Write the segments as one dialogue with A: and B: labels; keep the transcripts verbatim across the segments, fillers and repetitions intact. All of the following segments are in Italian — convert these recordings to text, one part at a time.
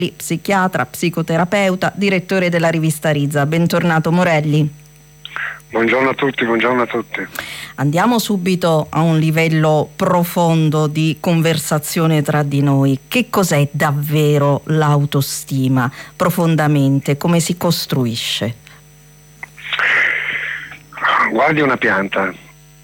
A: psichiatra, psicoterapeuta, direttore della rivista Rizza. Bentornato Morelli.
B: Buongiorno a tutti, buongiorno a tutti.
A: Andiamo subito a un livello profondo di conversazione tra di noi. Che cos'è davvero l'autostima? Profondamente, come si costruisce?
B: Guardi una pianta,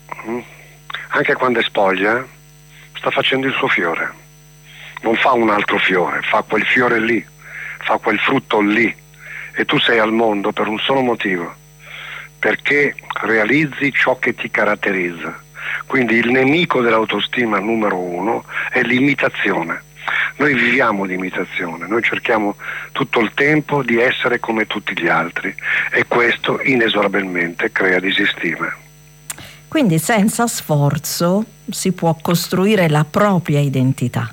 B: anche quando è spoglia, sta facendo il suo fiore. Non fa un altro fiore, fa quel fiore lì, fa quel frutto lì. E tu sei al mondo per un solo motivo, perché realizzi ciò che ti caratterizza. Quindi il nemico dell'autostima numero uno è l'imitazione. Noi viviamo di imitazione, noi cerchiamo tutto il tempo di essere come tutti gli altri e questo inesorabilmente crea disistima.
A: Quindi senza sforzo si può costruire la propria identità.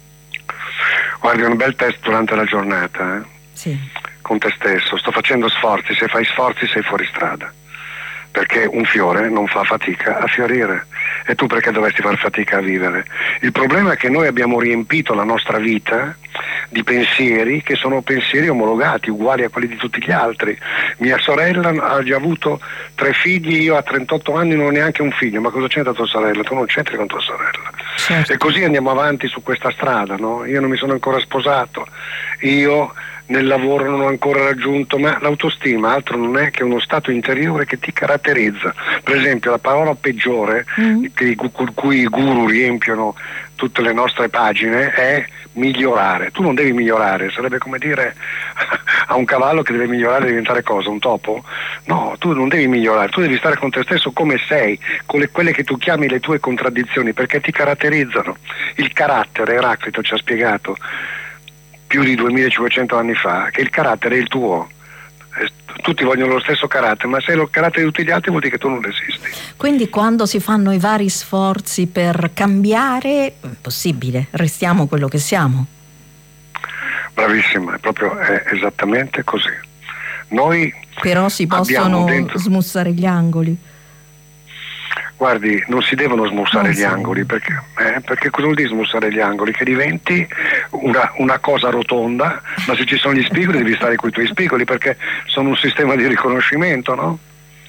B: Guardi, un bel test durante la giornata, eh?
A: Sì.
B: Con te stesso, sto facendo sforzi, se fai sforzi sei fuori strada, perché un fiore non fa fatica a fiorire e tu perché dovresti far fatica a vivere? Il problema è che noi abbiamo riempito la nostra vita di pensieri che sono pensieri omologati, uguali a quelli di tutti gli altri. Mia sorella ha già avuto tre figli, io a trentotto anni non ho neanche un figlio, ma cosa c'entra tua sorella? Tu non c'entri con tua sorella.
A: Certo.
B: E così andiamo avanti su questa strada, no? Io non mi sono ancora sposato, io nel lavoro non ho ancora raggiunto, ma l'autostima altro non è che uno stato interiore che ti caratterizza. Per esempio la parola peggiore mm. che, con cui i guru riempiono tutte le nostre pagine è migliorare. Tu non devi migliorare, sarebbe come dire a un cavallo che deve migliorare e diventare cosa? Un topo? No, tu non devi migliorare, tu devi stare con te stesso come sei, con le, quelle che tu chiami le tue contraddizioni, perché ti caratterizzano. Il carattere, Eraclito ci ha spiegato più di duemilacinquecento anni fa che il carattere è il tuo. Tutti vogliono lo stesso carattere, ma se è il carattere di tutti gli altri vuol dire che tu non esisti.
A: Quindi quando si fanno i vari sforzi per cambiare, è possibile, restiamo quello che siamo.
B: Bravissima, è proprio è esattamente così. Noi
A: però si possono
B: dentro...
A: smussare gli angoli.
B: Guardi, non si devono smussare
A: non
B: gli
A: sì.
B: angoli, perché, eh, perché cosa vuol dire smussare gli angoli? Che diventi una, una cosa rotonda, ma se ci sono gli spigoli devi stare con i tuoi spigoli, perché sono un sistema di riconoscimento, no?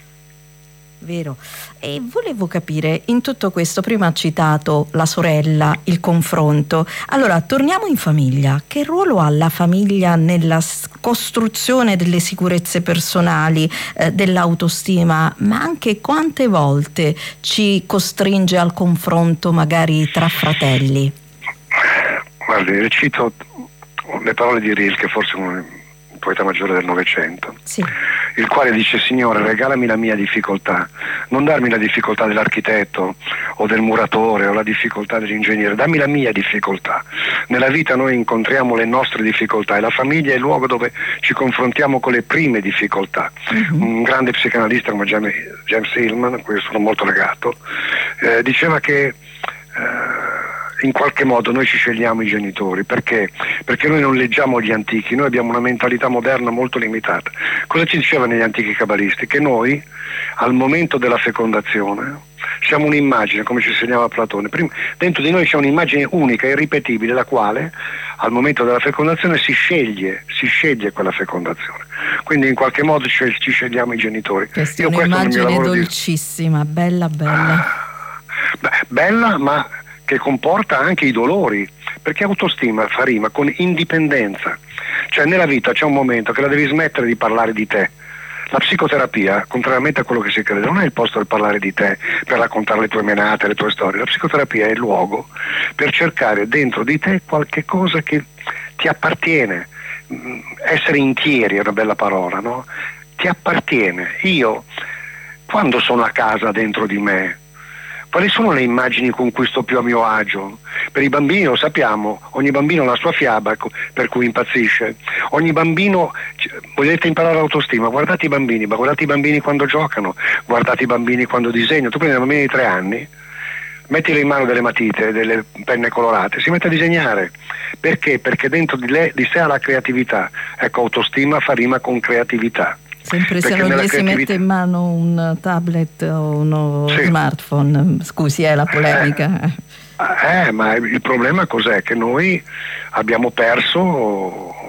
A: Vero. E volevo capire, in tutto questo, prima ha citato la sorella, il confronto. Allora, torniamo in famiglia. Che ruolo ha la famiglia nella costruzione delle sicurezze personali, eh, dell'autostima, ma anche quante volte ci costringe al confronto magari tra fratelli?
B: Guardi, cito le parole di Rilke, forse un poeta maggiore del Novecento,
A: sì.
B: il quale dice: Signore, regalami la mia difficoltà, non darmi la difficoltà dell'architetto o del muratore o la difficoltà dell'ingegnere, dammi la mia difficoltà. Nella vita noi incontriamo le nostre difficoltà e la famiglia è il luogo dove ci confrontiamo con le prime difficoltà. Mm-hmm. Un grande psicanalista come James, James Hillman, a cui sono molto legato, eh, diceva che eh, in qualche modo noi ci scegliamo i genitori. Perché? Perché noi non leggiamo gli antichi, noi abbiamo una mentalità moderna molto limitata. Cosa ci dicevano gli antichi cabalisti? Che noi al momento della fecondazione siamo un'immagine, come ci insegnava Platone. Prima, dentro di noi c'è un'immagine unica e irripetibile, la quale al momento della fecondazione si sceglie, si sceglie quella fecondazione. Quindi in qualche modo ci, ci scegliamo i genitori.
A: Questa è un'immagine dolcissima, di... bella bella.
B: Ah, beh, bella, ma che comporta anche i dolori, perché autostima fa rima con indipendenza. Cioè nella vita c'è un momento che la devi smettere di parlare di te. La psicoterapia, contrariamente a quello che si crede, non è il posto per parlare di te, per raccontare le tue menate, le tue storie. La psicoterapia è il luogo per cercare dentro di te qualche cosa che ti appartiene. Essere intieri è una bella parola, no? Ti appartiene. Io, quando sono a casa dentro di me, quali sono le immagini con cui sto più a mio agio? Per i bambini lo sappiamo, ogni bambino ha la sua fiaba per cui impazzisce. Ogni bambino, volete imparare l'autostima, guardate i bambini, ma guardate i bambini quando giocano, guardate i bambini quando disegnano. Tu prendi un bambino di tre anni, mettile in mano delle matite, delle penne colorate, si mette a disegnare. Perché? Perché dentro di, lei, di sé ha la creatività. Ecco, autostima fa rima con creatività.
A: Sempre se non gli si mette in mano un tablet o uno sì. smartphone, scusi, è la polemica.
B: Eh, Eh, ma il problema cos'è? Che noi abbiamo perso